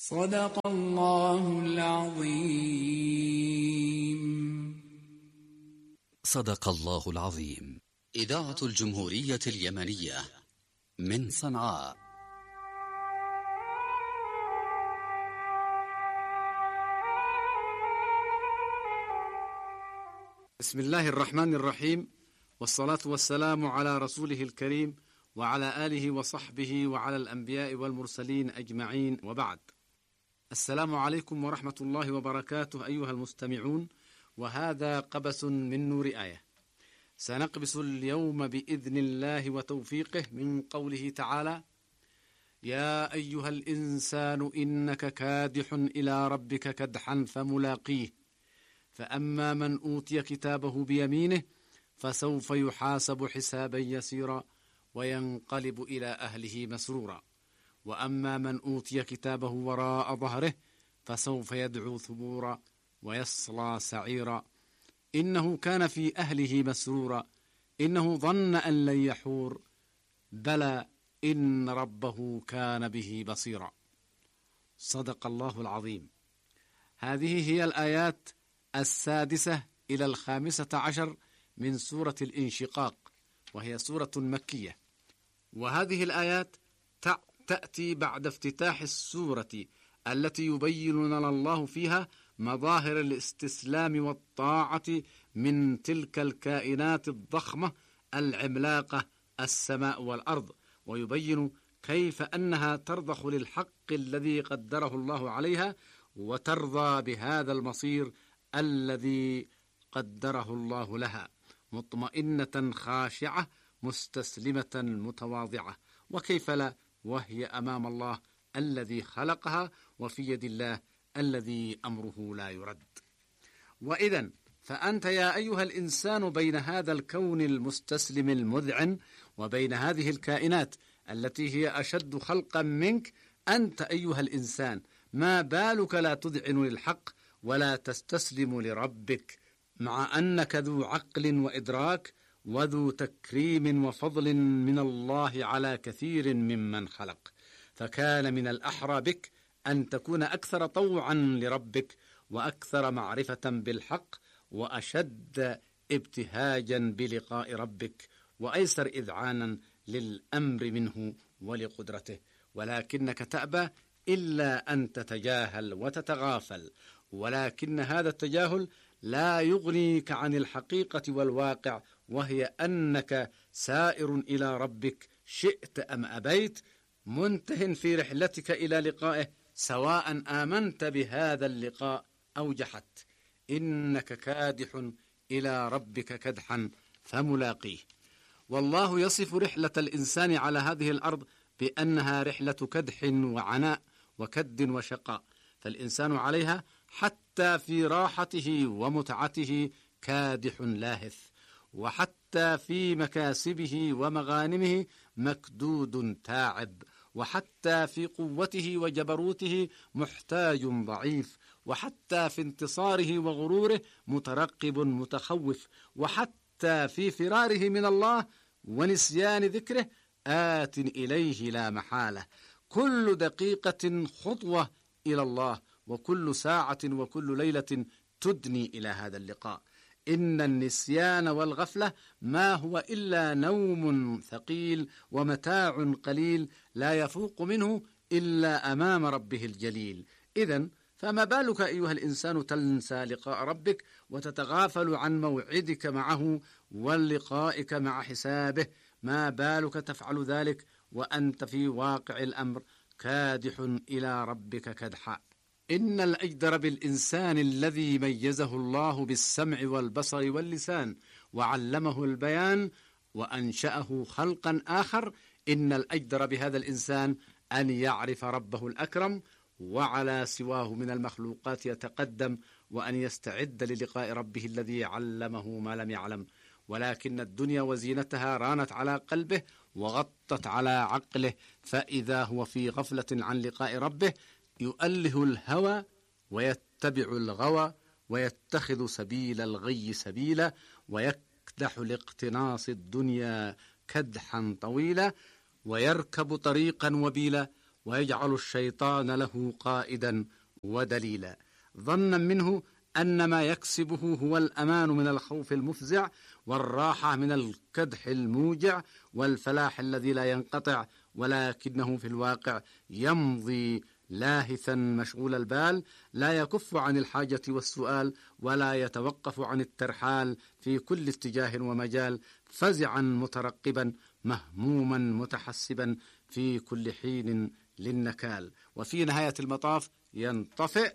صدق الله العظيم. صدق الله العظيم. إذاعة الجمهورية اليمنية من صنعاء. بسم الله الرحمن الرحيم، والصلاة والسلام على رسوله الكريم وعلى آله وصحبه وعلى الأنبياء والمرسلين أجمعين، وبعد. السلام عليكم ورحمة الله وبركاته أيها المستمعون، وهذا قبس من نور آية. سنقبس اليوم بإذن الله وتوفيقه من قوله تعالى: يا أيها الإنسان إنك كادح إلى ربك كدحا فملاقيه، فأما من أوتي كتابه بيمينه فسوف يحاسب حسابا يسيرا وينقلب إلى أهله مسرورا، وأما من أوتي كتابه وراء ظهره فسوف يدعو ثبورا ويصلى سعيرا، إنه كان في أهله مسرورا، إنه ظن أن لن يحور، بلى إن ربه كان به بصيرا. صدق الله العظيم. هذه هي الآيات 6 إلى 15 من سورة الانشقاق، وهي سورة مكية. وهذه الآيات تأتي بعد افتتاح السورة التي يبين لنا الله فيها مظاهر الاستسلام والطاعة من تلك الكائنات الضخمة العملاقة السماء والأرض، ويبين كيف أنها ترضخ للحق الذي قدره الله عليها، وترضى بهذا المصير الذي قدره الله لها، مطمئنة خاشعة مستسلمة متواضعة. وكيف لا وهي أمام الله الذي خلقها، وفي يد الله الذي أمره لا يرد. وإذن فأنت يا أيها الإنسان بين هذا الكون المستسلم المذعن وبين هذه الكائنات التي هي أشد خلقا منك. أنت أيها الإنسان ما بالك لا تذعن للحق ولا تستسلم لربك، مع أنك ذو عقل وإدراك وذو تكريم وفضل من الله على كثير ممن خلق. فكان من الأحرى بك أن تكون أكثر طوعا لربك، وأكثر معرفة بالحق، وأشد ابتهاجا بلقاء ربك، وأيسر إذعانا للأمر منه ولقدرته. ولكنك تأبى إلا أن تتجاهل وتتغافل، ولكن هذا التجاهل لا يغنيك عن الحقيقة والواقع، وهي أنك سائر إلى ربك شئت أم أبيت، منته في رحلتك إلى لقائه، سواء آمنت بهذا اللقاء أو جحدت. إنك كادح إلى ربك كدحا فملاقيه. والله يصف رحلة الإنسان على هذه الأرض بأنها رحلة كدح وعناء وكد وشقاء، فالإنسان عليها حتى في راحته ومتعته كادح لاهث، وحتى في مكاسبه ومغانمه مكدود تاعب، وحتى في قوته وجبروته محتاج ضعيف، وحتى في انتصاره وغروره مترقب متخوف، وحتى في فراره من الله ونسيان ذكره آت إليه لا محالة. كل دقيقة خطوة إلى الله، وكل ساعة وكل ليلة تدني إلى هذا اللقاء. إن النسيان والغفلة ما هو إلا نوم ثقيل ومتاع قليل لا يفوق منه إلا أمام ربه الجليل. إذن فما بالك أيها الإنسان تنسى لقاء ربك وتتغافل عن موعدك معه ولقائك مع حسابه؟ ما بالك تفعل ذلك وأنت في واقع الأمر كادح إلى ربك كدحا؟ إن الأجدر بالإنسان الذي ميزه الله بالسمع والبصر واللسان وعلمه البيان وأنشأه خلقا آخر، إن الأجدر بهذا الإنسان أن يعرف ربه الأكرم وعلى سواه من المخلوقات يتقدم، وأن يستعد للقاء ربه الذي علمه ما لم يعلم. ولكن الدنيا وزينتها رانت على قلبه وغطت على عقله، فإذا هو في غفلة عن لقاء ربه يؤله الهوى ويتبع الغوى ويتخذ سبيل الغي سبيلا، ويكدح لاقتناص الدنيا كدحا طويلا، ويركب طريقا وبيلا، ويجعل الشيطان له قائدا ودليلا، ظنا منه أن ما يكسبه هو الأمان من الخوف المفزع، والراحة من الكدح الموجع، والفلاح الذي لا ينقطع، ولكنه في الواقع يمضي لاهثا مشغول البال، لا يكف عن الحاجة والسؤال، ولا يتوقف عن الترحال في كل اتجاه ومجال، فزعا مترقبا، مهموما متحسبا في كل حين للنكال، وفي نهاية المطاف ينطفئ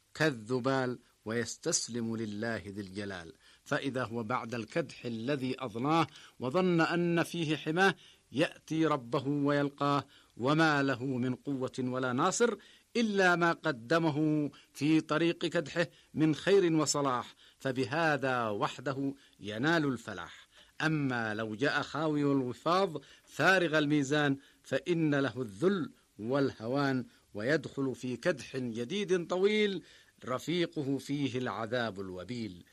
كالذبال ويستسلم لله ذي الجلال. فإذا هو بعد الكدح الذي أضناه وظن أن فيه حماه يأتي ربه ويلقاه، وما له من قوة ولا ناصر إلا ما قدمه في طريق كدحه من خير وصلاح، فبهذا وحده ينال الفلاح. أما لو جاء خاوي الوفاض فارغ الميزان فإن له الذل والهوان، ويدخل في كدح جديد طويل رفيقه فيه العذاب الوبيل.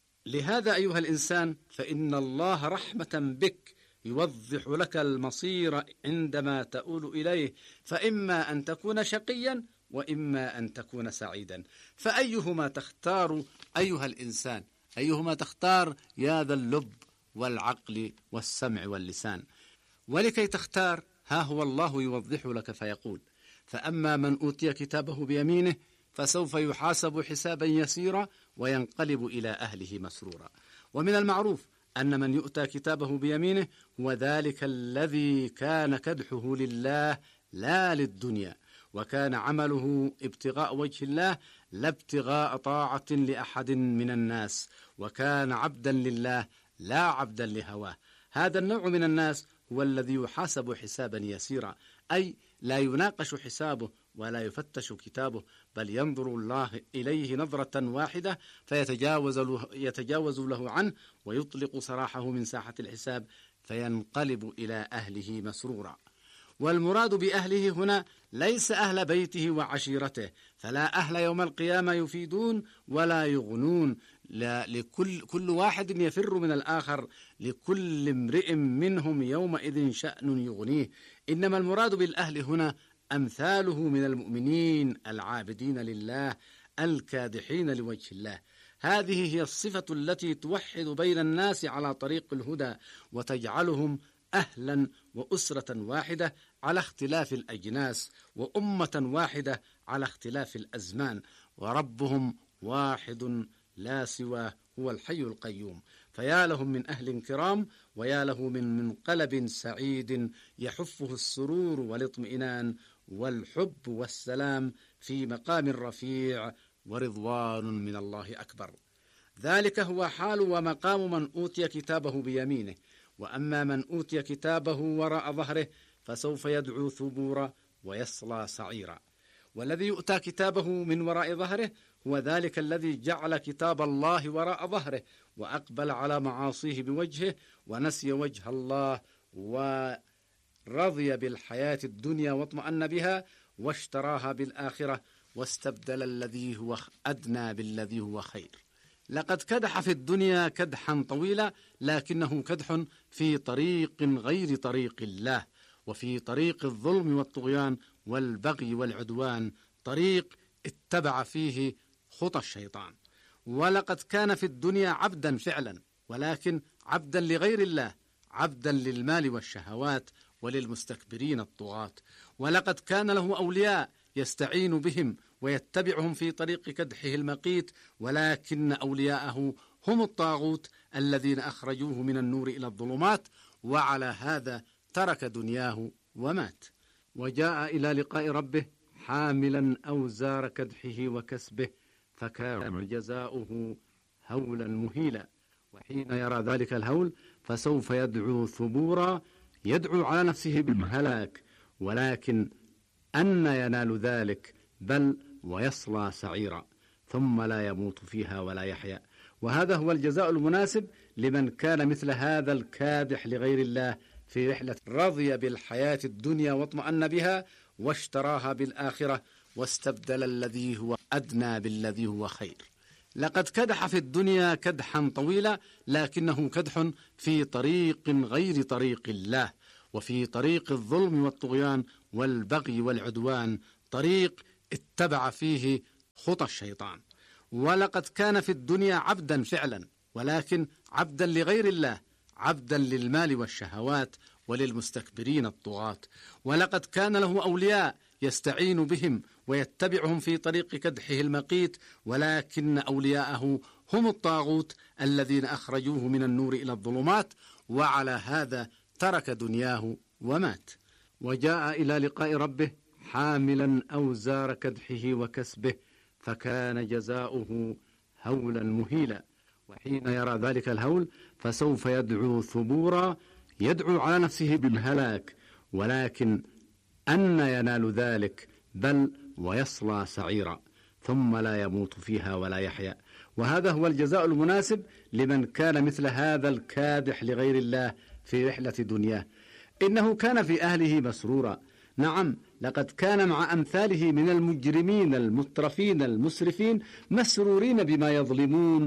لهذا أيها الإنسان فإن الله رحمة بك يوضح لك المصير عندما تؤول إليه، فإما أن تكون شقيا وإما أن تكون سعيدا، فأيهما تختار أيها الإنسان؟ أيهما تختار يا ذا اللب والعقل والسمع واللسان؟ ولكي تختار ها هو الله يوضح لك فيقول: فأما من أوتي كتابه بيمينه فسوف يحاسب حسابا يسيرا وينقلب إلى أهله مسرورا. ومن المعروف أن من يؤتى كتابه بيمينه هو ذلك الذي كان كدحه لله لا للدنيا، وكان عمله ابتغاء وجه الله لا ابتغاء طاعة لأحد من الناس، وكان عبدا لله لا عبدا لهواه. هذا النوع من الناس هو الذي يحاسب حسابا يسيرا، أي لا يناقش حسابه ولا يفتش كتابه، بل ينظر الله إليه نظرة واحدة فيتجاوز له عنه ويطلق سراحه من ساحة الحساب، فينقلب إلى أهله مسرورا. والمراد بأهله هنا ليس أهل بيته وعشيرته، فلا أهل يوم القيامة يفيدون ولا يغنون، كل واحد يفر من الآخر، لكل امرئ منهم يومئذ شأن يغنيه. إنما المراد بالأهل هنا أمثاله من المؤمنين العابدين لله الكادحين لوجه الله. هذه هي الصفة التي توحد بين الناس على طريق الهدى، وتجعلهم أهلا وأسرة واحدة على اختلاف الأجناس، وأمة واحدة على اختلاف الأزمان، وربهم واحد لا سواه هو الحي القيوم. فيا لهم من أهل كرام، ويا له من منقلب سعيد يحفه السرور والاطمئنان والحب والسلام في مقام رفيع ورضوان من الله أكبر. ذلك هو حال ومقام من أوتي كتابه بيمينه. وأما من أوتي كتابه وراء ظهره فسوف يدعو ثبورا ويصلى سعيرا. والذي يؤتى كتابه من وراء ظهره هو ذلك الذي جعل كتاب الله وراء ظهره وأقبل على معاصيه بوجهه، ونسي وجه الله، ورضي بالحياة الدنيا واطمأن بها، واشتراها بالآخرة، واستبدل الذي هو أدنى بالذي هو خير. لقد كدح في الدنيا كدحا طويلا، لكنه كدح في طريق غير طريق الله، وفي طريق الظلم والطغيان والبغي والعدوان، طريق اتبع فيه خطى الشيطان. ولقد كان في الدنيا عبدا فعلا، ولكن عبدا لغير الله، عبدا للمال والشهوات وللمستكبرين الطغاة. ولقد كان له أولياء يستعين بهم ويتبعهم في طريق كدحه المقيت، ولكن أولياءه هم الطاغوت الذين أخرجوه من النور إلى الظلمات، وعلى هذا ترك دنياه ومات، وجاء إلى لقاء ربه حاملا أوزار كدحه وكسبه، فكان جزاؤه هولا مهيلا. وحين يرى ذلك الهول فسوف يدعو ثبورا، يدعو على نفسه بالهلاك، ولكن أن ينال ذلك؟ بل ويصلى سعيرا، ثم لا يموت فيها ولا يحيا. وهذا هو الجزاء المناسب لمن كان مثل هذا الكادح لغير الله في رحلة رضي بالحياة الدنيا واطمأن بها، واشتراها بالآخرة، واستبدل الذي هو أدنى بالذي هو خير. لقد كدح في الدنيا كدحا طويلا، لكنه كدح في طريق غير طريق الله، وفي طريق الظلم والطغيان والبغي والعدوان، طريق اتبع فيه خطى الشيطان. ولقد كان في الدنيا عبدا فعلا، ولكن عبدا لغير الله، عبدا للمال والشهوات وللمستكبرين الطغاة. ولقد كان له أولياء يستعين بهم ويتبعهم في طريق كدحه المقيت، ولكن أولياءه هم الطاغوت الذين أخرجوه من النور إلى الظلمات، وعلى هذا ترك دنياه ومات. وجاء إلى لقاء ربه حاملا أوزار كدحه وكسبه، فكان جزاؤه هولا مهيلا. وحين يرى ذلك الهول فسوف يدعو ثبورا، يدعو على نفسه بالهلاك، ولكن أن ينال ذلك؟ بل ويصلى سعيرا، ثم لا يموت فيها ولا يحيا. وهذا هو الجزاء المناسب لمن كان مثل هذا الكادح لغير الله في رحلة دنياه. إنه كان في أهله مسرورا، نعم، لقد كان مع أمثاله من المجرمين المترفين المسرفين مسرورين بما يظلمون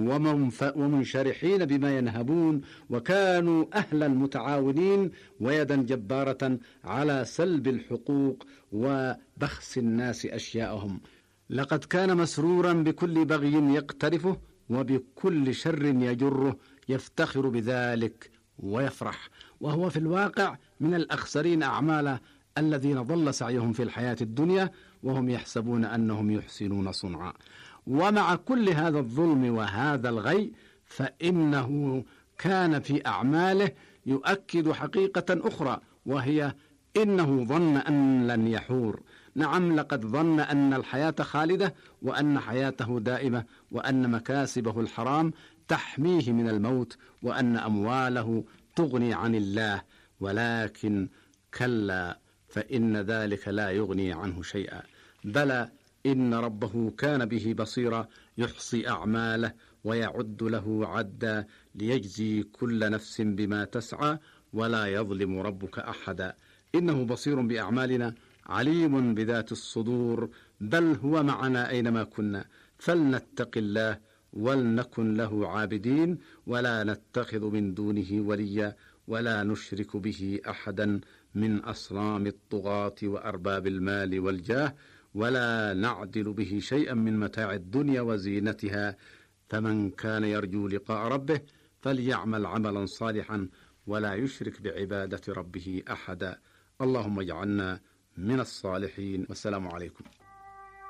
ومنشرحين بما ينهبون، وكانوا أهلا متعاونين ويدا جبارة على سلب الحقوق وبخس الناس أشياءهم. لقد كان مسرورا بكل بغي يقترفه وبكل شر يجره، يفتخر بذلك ويفرح، وهو في الواقع من الأخسرين أعمالا الذين ضل سعيهم في الحياة الدنيا وهم يحسبون أنهم يحسنون صنعا. ومع كل هذا الظلم وهذا الغي فإنه كان في أعماله يؤكد حقيقة أخرى، وهي إنه ظن أن لن يحور. نعم، لقد ظن أن الحياة خالدة، وأن حياته دائمة، وأن مكاسبه الحرام تحميه من الموت، وأن أمواله تغني عن الله. ولكن كلا، فإن ذلك لا يغني عنه شيئا. بلى، إن ربه كان به بصيرا، يحصي أعماله ويعد له عدا، ليجزي كل نفس بما تسعى، ولا يظلم ربك أحدا. إنه بصير بأعمالنا، عليم بذات الصدور، بل هو معنا أينما كنا. فلنتق الله ولنكن له عابدين، ولا نتخذ من دونه وليا، ولا نشرك به أحدا من أصنام الطغاة وأرباب المال والجاه، ولا نعدل به شيئا من متاع الدنيا وزينتها. فمن كان يرجو لقاء ربه فليعمل عملا صالحا، ولا يشرك بعبادة ربه أحدا. اللهم اجعلنا من الصالحين، والسلام عليكم.